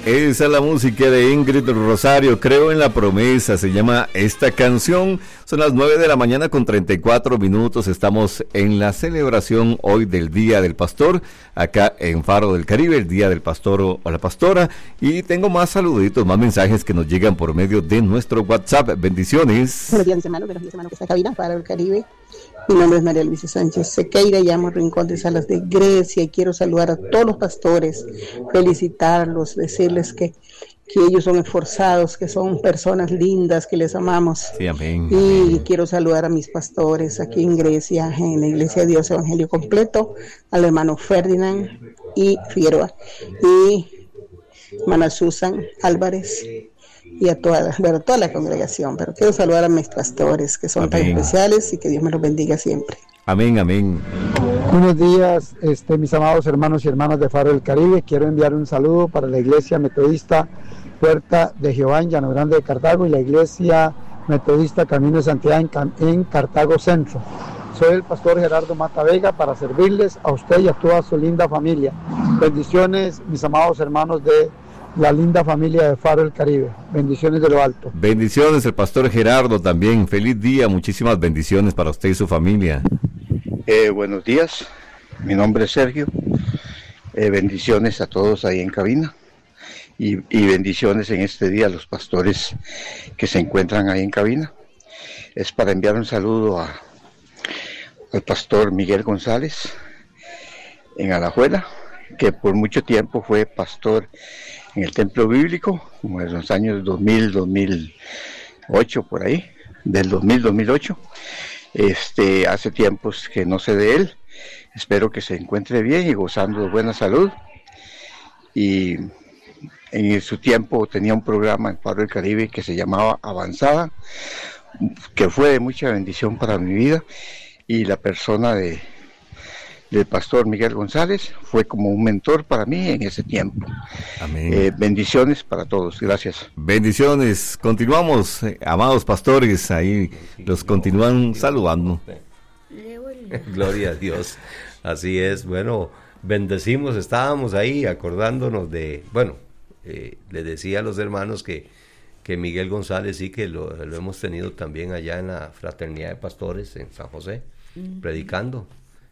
Esa es la música de Ingrid Rosario, Creo en la promesa, se llama esta canción. Son las 9 de la mañana con 34 minutos, estamos en la celebración hoy del Día del Pastor, acá en Faro del Caribe, el Día del Pastor o la Pastora, y tengo más saluditos, más mensajes que nos llegan por medio de nuestro WhatsApp. Bendiciones. Buenos días, mis hermanos que está en cabina, Faro del Caribe. Mi nombre es María Luisa Sánchez Sequeira, llamo Rincón de Salas de Grecia y quiero saludar a todos los pastores, felicitarlos, decirles que ellos son esforzados, que son personas lindas, que les amamos. Sí, amén. Y quiero saludar a mis pastores aquí en Grecia, en la Iglesia de Dios Evangelio Completo, al hermano Ferdinand y Figueroa, y hermana Susan Álvarez, y a toda la congregación, pero quiero saludar a mis pastores que son tan especiales y que Dios me los bendiga siempre. Amén, amén. Buenos días, mis amados hermanos y hermanas de Faro del Caribe. Quiero enviar un saludo para la Iglesia Metodista Puerta de Jehová en Llano Grande de Cartago y la Iglesia Metodista Camino de Santidad en Cartago Centro. Soy el pastor Gerardo Mata Vega para servirles a usted y a toda su linda familia. Bendiciones, mis amados hermanos de la linda familia de Faro del Caribe. Bendiciones de lo alto. Bendiciones, el pastor Gerardo también. Feliz día, muchísimas bendiciones para usted y su familia. Buenos días, mi nombre es Sergio. Bendiciones a todos ahí en cabina y bendiciones en este día a los pastores que se encuentran ahí en cabina. Es para enviar un saludo al pastor Miguel González en Alajuela, que por mucho tiempo fue pastor en el templo bíblico, como en los años 2000, 2008, por ahí, del 2000-2008. Hace tiempos que no sé de él. Espero que se encuentre bien y gozando de buena salud. Y en su tiempo tenía un programa en Faro del Caribe que se llamaba Avanzada, que fue de mucha bendición para mi vida. Y la persona del pastor Miguel González fue como un mentor para mí en ese tiempo. Amén. Bendiciones para todos, gracias. Bendiciones, continuamos, amados pastores, ahí los continúan saludando. Gloria a Dios, así es. Bueno, bendecimos, estábamos ahí acordándonos de, le decía a los hermanos que Miguel González sí que lo hemos tenido también allá en la Fraternidad de Pastores en San José, predicando.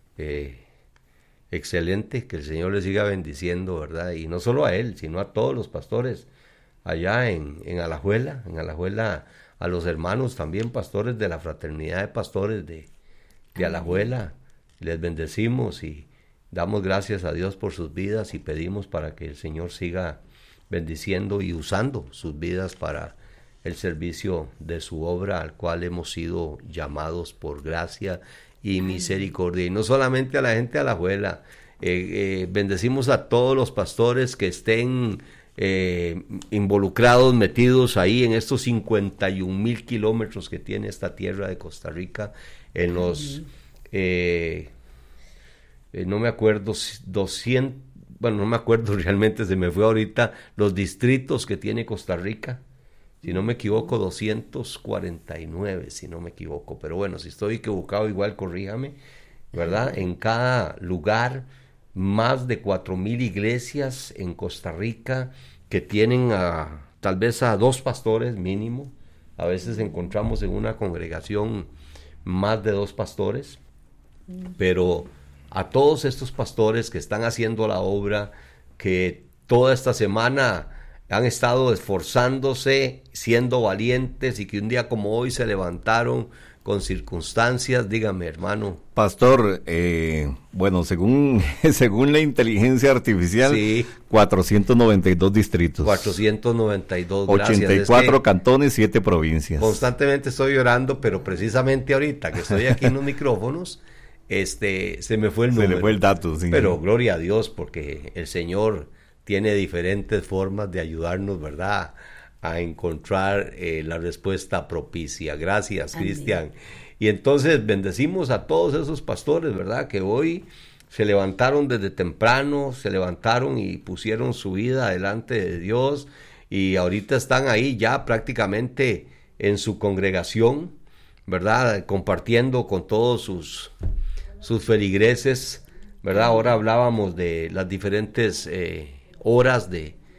Excelente, que el Señor le siga bendiciendo, ¿verdad? Y no solo a él, sino a todos los pastores allá en Alajuela, a los hermanos también pastores de la Fraternidad de Pastores de Alajuela. Les bendecimos y damos gracias a Dios por sus vidas y pedimos para que el Señor siga bendiciendo y usando sus vidas para el servicio de su obra al cual hemos sido llamados por gracia y misericordia. Y no solamente a la gente de Alajuela, bendecimos a todos los pastores que estén involucrados, metidos ahí en estos 51,000 kilómetros que tiene esta tierra de Costa Rica, en los, no me acuerdo, 200, no me acuerdo realmente, se me fue ahorita, los distritos que tiene Costa Rica. Si no me equivoco, 249, si no me equivoco. Pero bueno, si estoy equivocado, igual corríjame, ¿verdad? En cada lugar, más de 4,000 iglesias en Costa Rica que tienen tal vez a 2 pastores mínimo. A veces encontramos en una congregación más de 2 pastores. Pero a todos estos pastores que están haciendo la obra, que toda esta semana han estado esforzándose, siendo valientes y que un día como hoy se levantaron con circunstancias, dígame, hermano. Pastor, según la inteligencia artificial, sí, 492 distritos. 492, gracias. 84 cantones, 7 provincias. Constantemente estoy llorando, pero precisamente ahorita que estoy aquí en los micrófonos, se me fue el número. Se le fue el dato, sí. Pero gloria a Dios, porque el Señor tiene diferentes formas de ayudarnos, ¿verdad?, a encontrar la respuesta propicia. Gracias, Cristian. Y entonces bendecimos a todos esos pastores, ¿verdad?, que hoy se levantaron desde temprano, se levantaron y pusieron su vida delante de Dios y ahorita están ahí ya prácticamente en su congregación, ¿verdad?, compartiendo con todos sus feligreses, ¿verdad? Ahora hablábamos de las diferentes horas de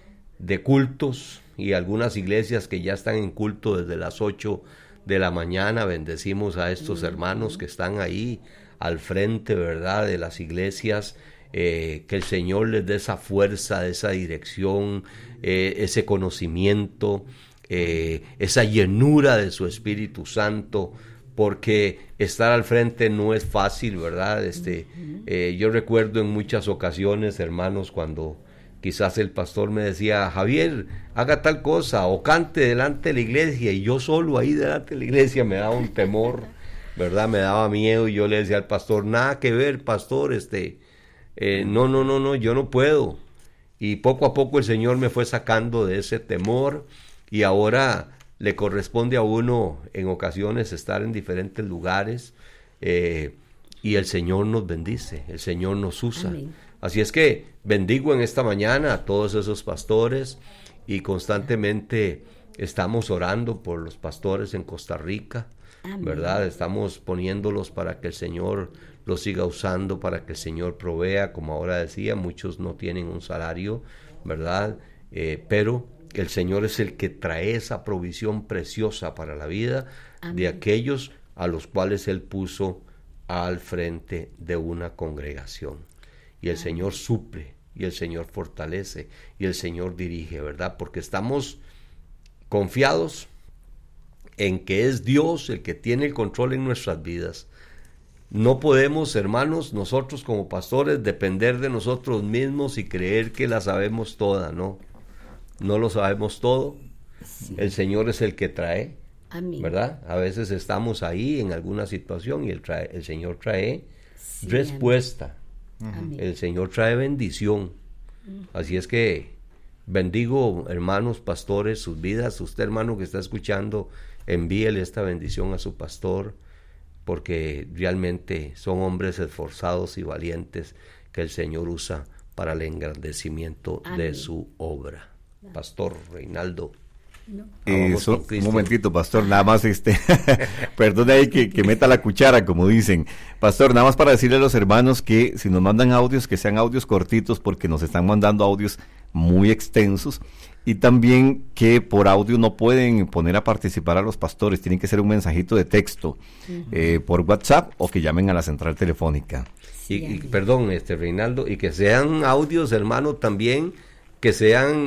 de cultos y algunas iglesias que ya están en culto desde las 8 de la mañana. Bendecimos a estos hermanos que están ahí al frente, ¿verdad?, de las iglesias. Que el Señor les dé esa fuerza, esa dirección, ese conocimiento, esa llenura de su Espíritu Santo, porque estar al frente no es fácil, ¿verdad? Yo recuerdo en muchas ocasiones, hermanos, cuando quizás el pastor me decía: Javier, haga tal cosa, o cante delante de la iglesia, y yo solo ahí delante de la iglesia me daba un temor, ¿verdad? Me daba miedo, y yo le decía al pastor: nada que ver, pastor, no, yo no puedo. Y poco a poco el Señor me fue sacando de ese temor, y ahora le corresponde a uno en ocasiones estar en diferentes lugares, y el Señor nos bendice, el Señor nos usa. Amén. Así es que bendigo en esta mañana a todos esos pastores, y constantemente estamos orando por los pastores en Costa Rica. Amén. ¿Verdad? Estamos poniéndolos para que el Señor los siga usando, para que el Señor provea. Como ahora decía, muchos no tienen un salario, ¿verdad? Pero el Señor es el que trae esa provisión preciosa para la vida. Amén. De aquellos a los cuales Él puso al frente de una congregación. Y el Amén. Señor suple, y el Señor fortalece, y el Señor dirige, ¿verdad? Porque estamos confiados en que es Dios el que tiene el control en nuestras vidas. No podemos, hermanos, nosotros como pastores, depender de nosotros mismos y creer que la sabemos toda, ¿no? No lo sabemos todo. Sí. El Señor es el que trae, Amén. ¿Verdad? A veces estamos ahí en alguna situación y el Señor trae sí, respuesta. Amén. El Señor trae bendición. Así es que bendigo, hermanos pastores, sus vidas. Usted, hermano que está escuchando, envíele esta bendición a su pastor, porque realmente son hombres esforzados y valientes que el Señor usa para el engrandecimiento Amén. De su obra. Pastor Reinaldo. No. Un momentito, pastor, nada más perdón ahí que meta la cuchara, como dicen. Pastor, nada más para decirle a los hermanos que si nos mandan audios, que sean audios cortitos, porque nos están mandando audios muy extensos, y también que por audio no pueden poner a participar a los pastores, tienen que ser un mensajito de texto por WhatsApp, o que llamen a la central telefónica. Y perdón, Reinaldo, y que sean audios, hermano, también que sean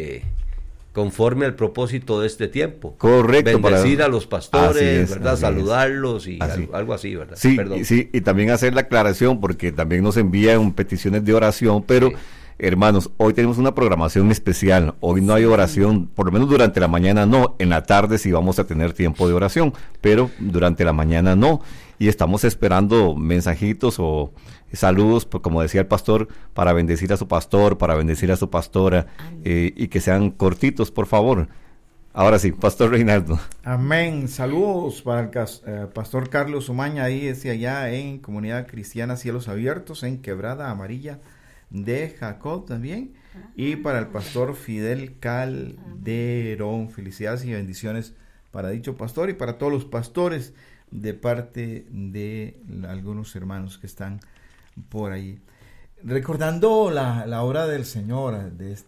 conforme al propósito de este tiempo. Correcto. Bendecir a los pastores, ¿verdad? Saludarlos y algo así, ¿verdad? Sí, sí, y también hacer la aclaración, porque también nos envían peticiones de oración, pero sí. Hermanos, hoy tenemos una programación especial. Hoy no hay oración, por lo menos durante la mañana no. En la tarde sí vamos a tener tiempo de oración, pero durante la mañana no. Y estamos esperando mensajitos o saludos, como decía el pastor, para bendecir a su pastor, para bendecir a su pastora, y que sean cortitos, por favor. Ahora sí, Pastor Reinaldo. Amén. Saludos para el pastor Carlos Umaña, ahí desde allá en Comunidad Cristiana Cielos Abiertos, en Quebrada Amarilla de Jacob también, y para el pastor Fidel Calderón. Felicidades y bendiciones para dicho pastor y para todos los pastores de parte de algunos hermanos que están por ahí. Recordando la obra del Señor,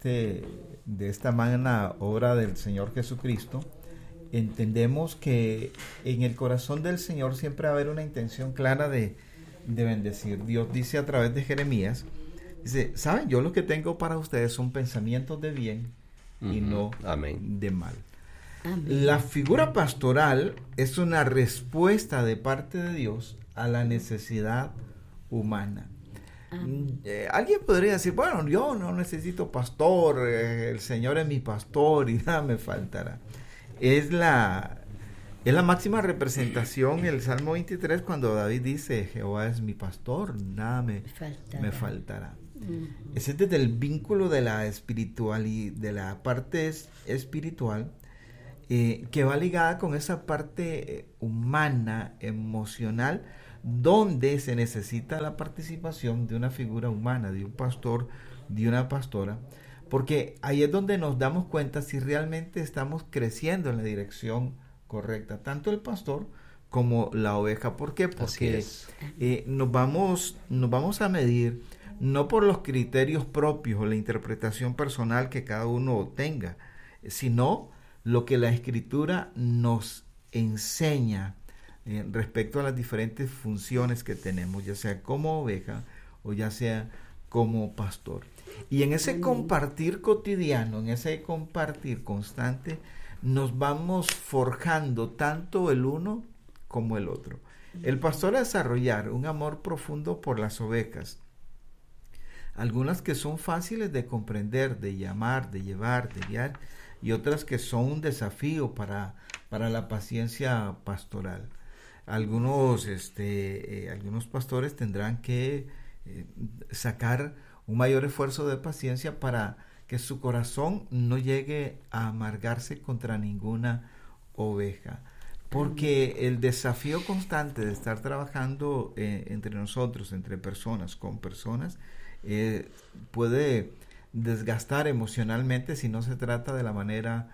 de esta magna obra del Señor Jesucristo, entendemos que en el corazón del Señor siempre va a haber una intención clara de bendecir. Dios dice a través de Jeremías, dice: ¿saben? Yo lo que tengo para ustedes son pensamientos de bien y no Amén. De mal. Amén. La figura pastoral es una respuesta de parte de Dios a la necesidad humana. Alguien podría decir: bueno, yo no necesito pastor, el Señor es mi pastor y nada me faltará. Es la máxima representación el Salmo 23, cuando David dice: Jehová es mi pastor, nada me faltará. Ese es desde el vínculo de la espiritualidad, de la parte espiritual, que va ligada con esa parte humana, emocional, donde se necesita la participación de una figura humana, de un pastor, de una pastora, porque ahí es donde nos damos cuenta si realmente estamos creciendo en la dirección correcta, tanto el pastor como la oveja. ¿Por qué? Porque nos vamos a medir no por los criterios propios o la interpretación personal que cada uno tenga, sino lo que la Escritura nos enseña respecto a las diferentes funciones que tenemos, ya sea como oveja o ya sea como pastor. Y en ese compartir cotidiano, en ese compartir constante, nos vamos forjando tanto el uno como el otro. El pastor a desarrollar un amor profundo por las ovejas, algunas que son fáciles de comprender, de llamar, de llevar, de guiar, y otras que son un desafío para la paciencia pastoral. Algunos pastores tendrán que sacar un mayor esfuerzo de paciencia para que su corazón no llegue a amargarse contra ninguna oveja. Porque el desafío constante de estar trabajando entre nosotros, entre personas, con personas, puede desgastar emocionalmente si no se trata de la manera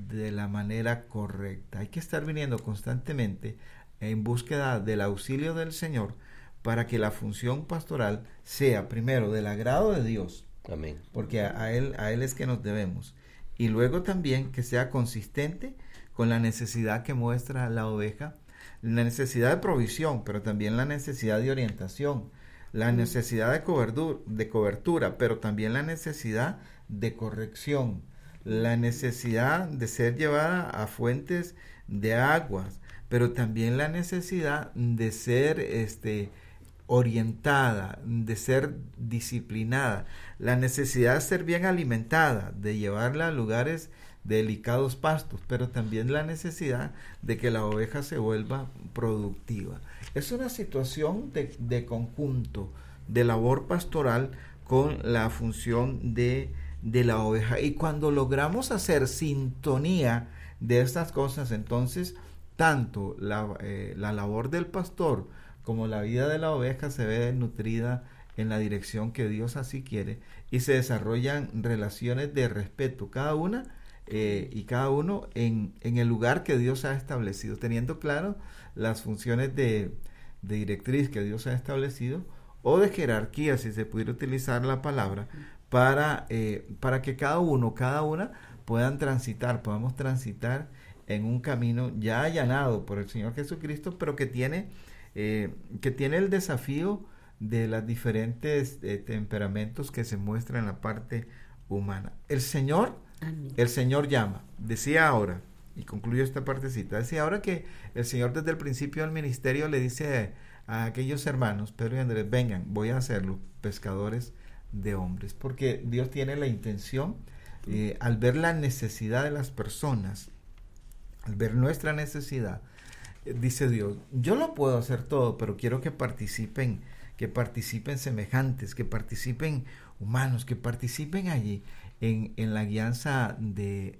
correcta. Hay que estar viniendo constantemente en búsqueda del auxilio del Señor para que la función pastoral sea primero del agrado de Dios. Amén. Porque a él es que nos debemos, y luego también que sea consistente con la necesidad que muestra la oveja, la necesidad de provisión, pero también la necesidad de orientación, la necesidad de cobertura, pero también la necesidad de corrección, la necesidad de ser llevada a fuentes de aguas, pero también la necesidad de ser orientada, de ser disciplinada, la necesidad de ser bien alimentada, de llevarla a lugares de delicados pastos, pero también la necesidad de que la oveja se vuelva productiva. Es una situación de conjunto, de labor pastoral con la función de la oveja. Y cuando logramos hacer sintonía de estas cosas, entonces tanto la labor del pastor como la vida de la oveja se ve nutrida en la dirección que Dios así quiere, y se desarrollan relaciones de respeto, cada una y cada uno en el lugar que Dios ha establecido, teniendo claro las funciones de directriz que Dios ha establecido, o de jerarquía, si se pudiera utilizar la palabra, para que cada una podamos transitar en un camino ya allanado por el Señor Jesucristo, pero que tiene el desafío de los diferentes temperamentos que se muestran en la parte humana. El Señor llama. Decía ahora, y concluyo esta partecita, decía ahora que el Señor desde el principio del ministerio le dice a aquellos hermanos, Pedro y Andrés, vengan, voy a hacerlos pescadores de hombres, porque Dios tiene la intención, al ver la necesidad de las personas, al ver nuestra necesidad, dice Dios, yo lo puedo hacer todo, pero quiero que participen semejantes, que participen humanos, que participen allí en la guianza de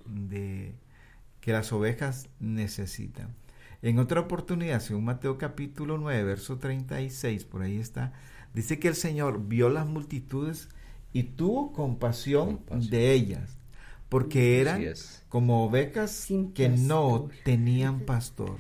que las ovejas necesitan. En otra oportunidad, según Mateo capítulo 9, verso 36, por ahí está, dice que el Señor vio las multitudes y tuvo compasión de ellas, porque eran como ovejas que no tenían pastor.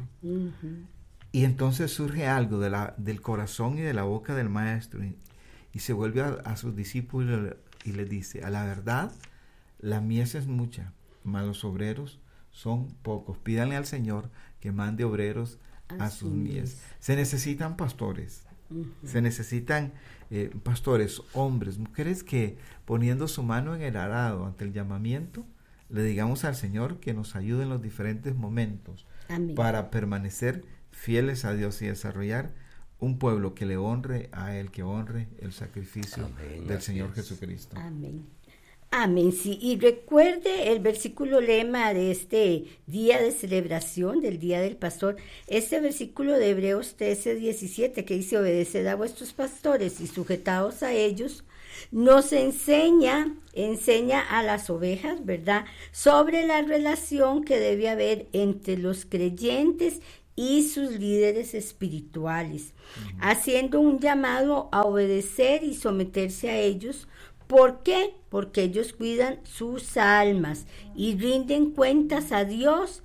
Y entonces surge algo del corazón y de la boca del maestro, y se vuelve a sus discípulos y les dice, a la verdad, la mies es mucha, mas los obreros son pocos. Pídanle al Señor que mande obreros a sus mies. Se necesitan pastores, se necesitan pastores, hombres, mujeres que, poniendo su mano en el arado ante el llamamiento, le digamos al Señor que nos ayude en los diferentes momentos. Amén. Para permanecer fieles a Dios y desarrollar un pueblo que le honre a Él, que honre el sacrificio del Señor Jesucristo. Amén. Amén, sí. Y recuerde el versículo lema de este día de celebración, del Día del Pastor, este versículo de Hebreos 13:17, que dice, obedeced a vuestros pastores y sujetaos a ellos, nos enseña a las ovejas, ¿verdad?, sobre la relación que debe haber entre los creyentes y sus líderes espirituales, haciendo un llamado a obedecer y someterse a ellos. ¿Por qué? Porque ellos cuidan sus almas y rinden cuentas a Dios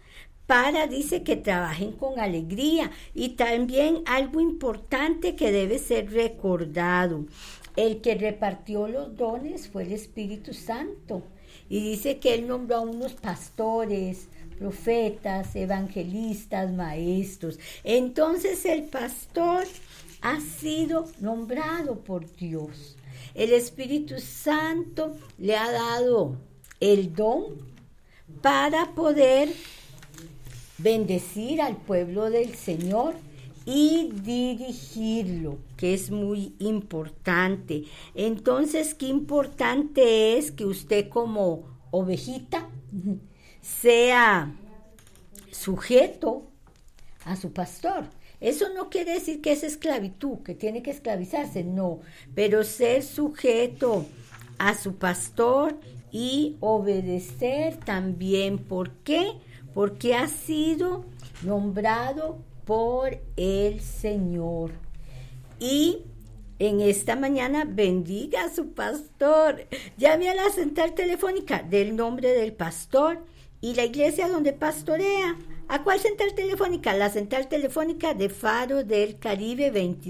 dice que trabajen con alegría. Y también algo importante que debe ser recordado, el que repartió los dones fue el Espíritu Santo. Y dice que Él nombró a unos pastores, profetas, evangelistas, maestros. Entonces el pastor ha sido nombrado por Dios. El Espíritu Santo le ha dado el don para poder bendecir al pueblo del Señor y dirigirlo, que es muy importante. Entonces, qué importante es que usted como ovejita sea sujeto a su pastor. Eso no quiere decir que es esclavitud, que tiene que esclavizarse, no, pero ser sujeto a su pastor y obedecer también. ¿Por qué? Porque ha sido nombrado por el Señor. Y en esta mañana bendiga a su pastor. Llame a la central telefónica del nombre del pastor y la iglesia donde pastorea. ¿A cuál central telefónica? La central telefónica de Faro del Caribe,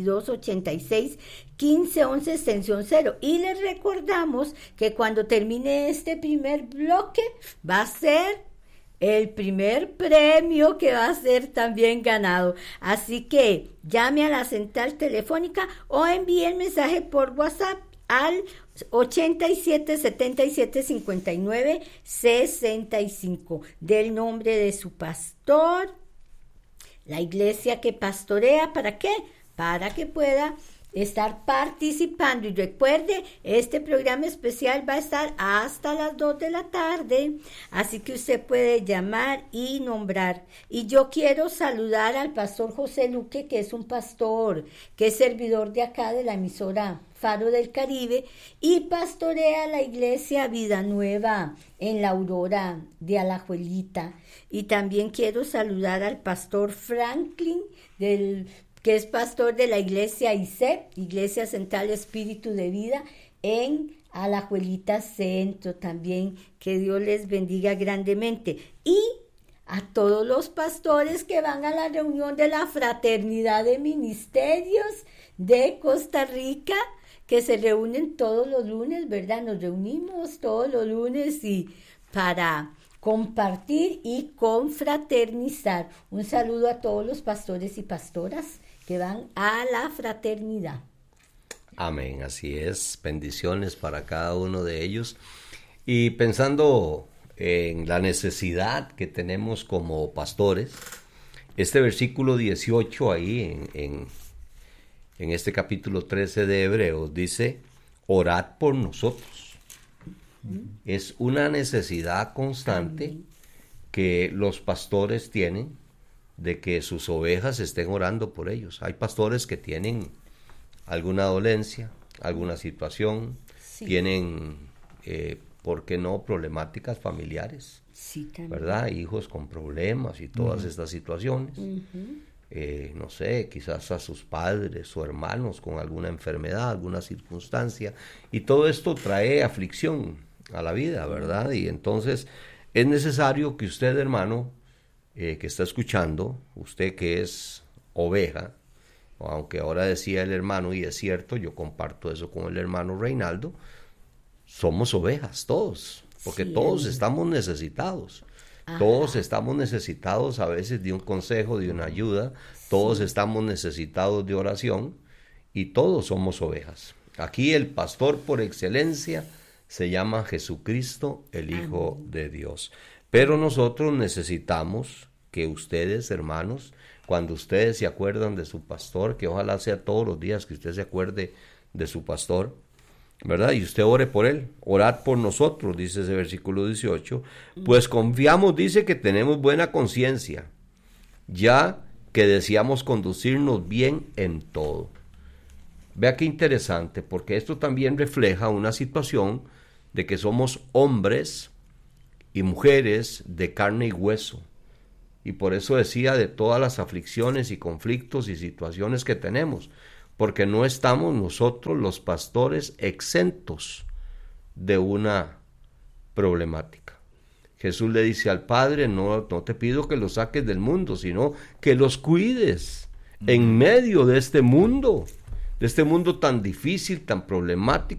2286-1511 extensión 0. Y les recordamos que cuando termine este primer bloque va a ser el primer premio que va a ser también ganado. Así que llame a la central telefónica o envíe el mensaje por WhatsApp al 87 77 59 65 del nombre de su pastor, la iglesia que pastorea. ¿Para qué? Para que pueda estar participando. Y recuerde, este programa especial va a estar hasta las 2 de la tarde, así que usted puede llamar y nombrar. Y yo quiero saludar al pastor José Luque, que es un pastor, que es servidor de acá de la emisora Faro del Caribe y pastorea la iglesia Vida Nueva en la Aurora de Alajuelita. Y también quiero saludar al pastor Franklin que es pastor de la iglesia ICEP, Iglesia Central Espíritu de Vida, en Alajuelita Centro también. Que Dios les bendiga grandemente. Y a todos los pastores que van a la reunión de la Fraternidad de Ministerios de Costa Rica, que se reúnen todos los lunes, ¿verdad? Nos reunimos todos los lunes y para compartir y confraternizar. Un saludo a todos los pastores y pastoras que van a la fraternidad. Amén, así es. Bendiciones para cada uno de ellos. Y pensando en la necesidad que tenemos como pastores, este versículo 18 ahí en este capítulo 13 de Hebreos dice: orad por nosotros. Es una necesidad constante que los pastores tienen, de que sus ovejas estén orando por ellos. Hay pastores que tienen alguna dolencia, alguna situación, tienen, ¿por qué no?, problemáticas familiares, ¿verdad? Hijos con problemas y todas estas situaciones. No sé, quizás a sus padres o hermanos con alguna enfermedad, alguna circunstancia, y todo esto trae aflicción a la vida, ¿verdad? Y entonces es necesario que usted, hermano, que está escuchando, usted que es oveja, aunque ahora decía el hermano, y es cierto, yo comparto eso con el hermano Reinaldo, somos ovejas todos, porque todos estamos necesitados. Todos estamos necesitados a veces de un consejo, de una ayuda, todos estamos necesitados de oración y todos somos ovejas. Aquí el pastor por excelencia se llama Jesucristo, el Hijo de Dios. Pero nosotros necesitamos que ustedes, hermanos, cuando ustedes se acuerdan de su pastor, que ojalá sea todos los días que usted se acuerde de su pastor, ¿verdad? Y usted ore por él, orad por nosotros, dice ese versículo 18, pues confiamos, dice, que tenemos buena conciencia, ya que deseamos conducirnos bien en todo. Vea qué interesante, porque esto también refleja una situación de que somos hombres y mujeres de carne y hueso. Y por eso decía de todas las aflicciones y conflictos y situaciones que tenemos, porque no estamos nosotros los pastores exentos de una problemática. Jesús le dice al Padre, no te pido que los saques del mundo, sino que los cuides en medio de este mundo tan difícil, tan problemático,